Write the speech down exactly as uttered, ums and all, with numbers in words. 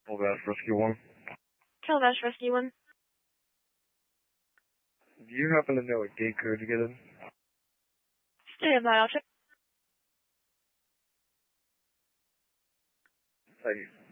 Calabash Rescue one. Calabash Rescue one. Do you happen to know a gate code to get in? Stand by, I'll check. Thank you.